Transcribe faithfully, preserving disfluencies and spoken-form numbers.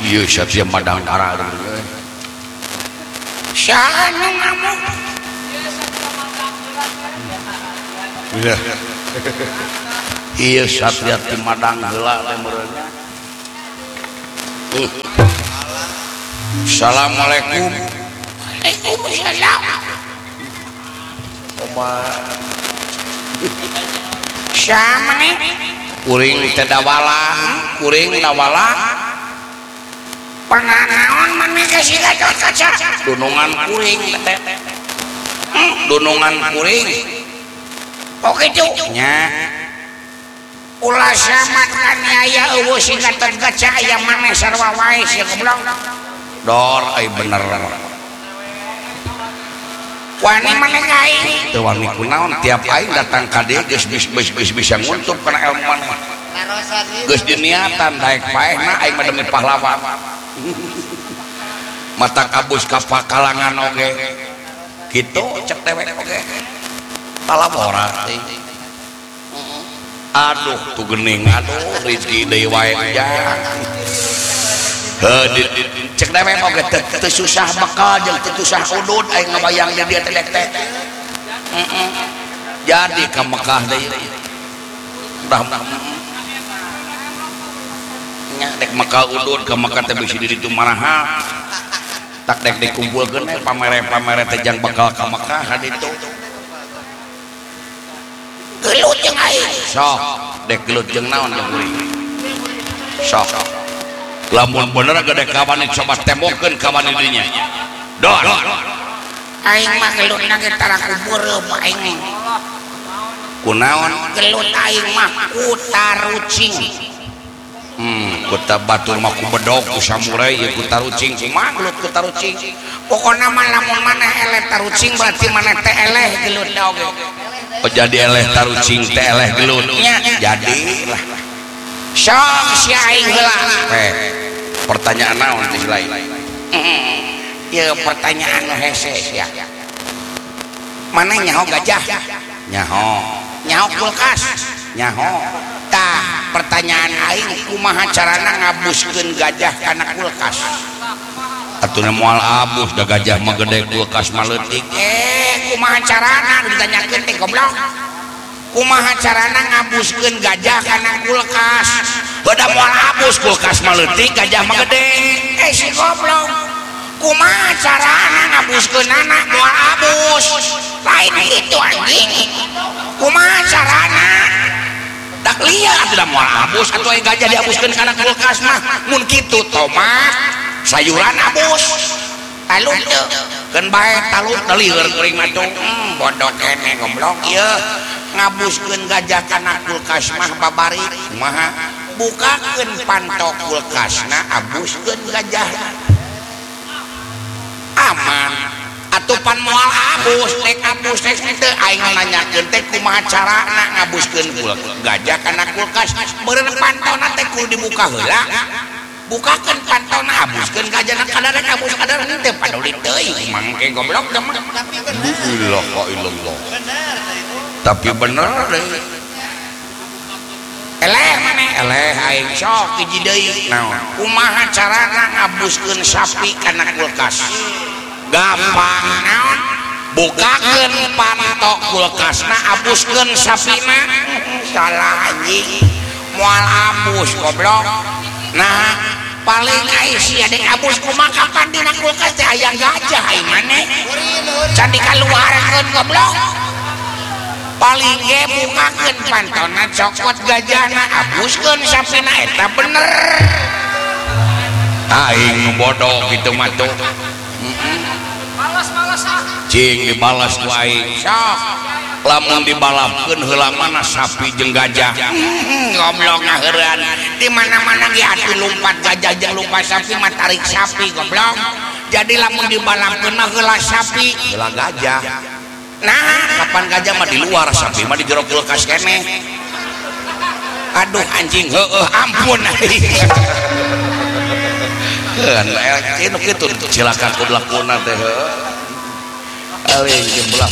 iya Satria Madang Darah siapa nu ngamuk iya Satria Madang heula lemurnya. Assalamualaikum. Waalaikumsalam. Siapa nih? Kuring teh dawalang, kuring dawalang. Pernah naon mana kasih Gatot Kaca? Dunungan kuring teh. Dunungan kuring. Oke tuh. Nya. Ulah samat kan aya eueuh si Gatot Kaca aya maneh sarua wae sia goblok. Dor ai bener. Wani maneh ka aing. Teu wani kunaon tiap aing datang ka dieu geus geus bisa nguntup kana ilmu maneh. Geus diniatan daek paehna aing mah demi pahlawan. Mata kabus ka kalangan oge. Kitu cek dewek oge. Palabora teh. Aduh tuh gening aduh rezeki deui wae jang. Heuh cek dewek oge teu susah bekal jeung teu susah udud aing ngabayang di dieu teh teh. Heeh. Jadi ka Mekah deui. Udah nya dek Mekah udud ka Mekah teh bisi di ditu maraha. Tak dek dikumpulkeun we pamere-pamere teh jang bakal ka Mekah haditu. Gelut jeung aing. Sok dek gelut jeung naon jeung kuring. Sok. Lamun bener gede kawan coba tembokeun kawan dinya. Dor. Aing mah gelutna ge tara kubeureum aing. Kunaon? Gelut aing mah kutarucing. Hmm, kuta batur mah ku bedog ku samurai ieu kutarucing kumaha gelut kutarucing. Pokona mah lamun maneh eleh tarucing berarti maneh teh eleh gelut oge. Oh jadi eleh tarucing teh eleh gelut. Jadi lah. Sok si aing heula. Eh, pertanyaan naon teh lain? Ieu pertanyaan nu hese sia. Mana nyaho gajah? Nyaho. Nyaho kulkas? Nyaho. Tah, pertanyaan aing kumaha carana ngabuskeun gajah kana kulkas? Atuh moal abus da gajah mah gede kulkas mah leutik. Eh, kumaha carana ditanyakeun teh goblok? Kumaha carana ngabuskeun gajah kana kulkas? Beda moal abus kulkas mah leutik gajah mah gede. Eh si goblok. Kumaha carana ngabuskeun anak moal abus? Lain itu anjing. Kumaha carana? Tak lihat tidak moal abus atuh aya gajah diabuskeun kana kulkas mah mun kitu tomat sayuran abus. Talut teu. Keun bae talut dalieur kuring mah tuh. Hmm, bodoh kene goblok ieu. Ngabuskeun gajah kana kulkas mah babari kumaha? Bukakeun pantok kulkasna abuskeun gajah. Aman. Atuh pan moal abus tek abus tek teu aing nanyakeun teh kumaha carana ngabuskeun gajah kana kulkas. Beureun pantona teh kudu dibuka heula. Bukakeun pantona abuskeun gajahna kadare abus kadare teh paduli teuing mangke goblok teh mah. La ilaha illallah. Tapi bener deh. Eleh maneh eleh aing sok hiji deui. Naon? Kumaha carana ngabuskeun sapi kana kulkas? Gampang naon? Bukakeun pantok kulkasna abuskeun sapina. Salah anjing. Moal abus goblok. Nah, paling aya sia dek abus kumaha kapan dina kulkas teh aya gajah aing maneh. Can dikaluarkeun goblok. Paling ge bukakeun pantona cokot gajahna abuskeun sapina eta bener. Aing bodoh kitu mah tuh. Balas-balas ah. Cing dibalas ku aing. Sok. Lamun dibalapkeun heula mana sapi jeung gajah. Goblok ngaheureun. Di mana-mana ge atuh lumpat gajah jeung lumpat sapi mah tarik sapi goblok. Jadi lamun dibalapkeun mah heula sapi, Heula gajah. nah Kapan gajah mah di luar sapi mah di jero kulkas keneh. aduh anjing heueuh ampun Keun anu kitu cilakan ku belakuna teh heueuh. Euy jeung belah